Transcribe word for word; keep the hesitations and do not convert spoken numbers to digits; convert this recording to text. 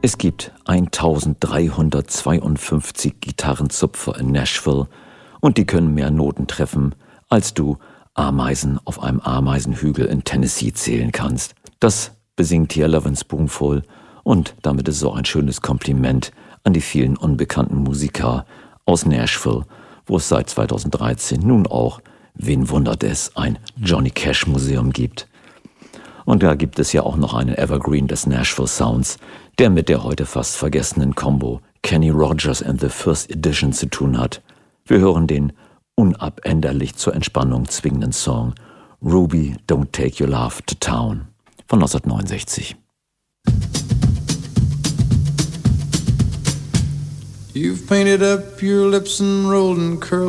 Es gibt eintausenddreihundertzweiundfünfzig Gitarrenzupfer in Nashville und die können mehr Noten treffen, als du Ameisen auf einem Ameisenhügel in Tennessee zählen kannst. Das besingt hier Lovin' Spoonful und damit ist es auch ein schönes Kompliment an die vielen unbekannten Musiker aus Nashville, wo es seit zweitausenddreizehn nun auch, wen wundert es, ein Johnny Cash Museum gibt. Und da gibt es ja auch noch einen Evergreen des Nashville Sounds, der mit der heute fast vergessenen Combo Kenny Rogers and the First Edition zu tun hat. Wir hören den unabänderlich zur Entspannung zwingenden Song Ruby, Don't Take Your Love to Town von neunzehnhundertneunundsechzig. You've painted up your lips and rolled and curled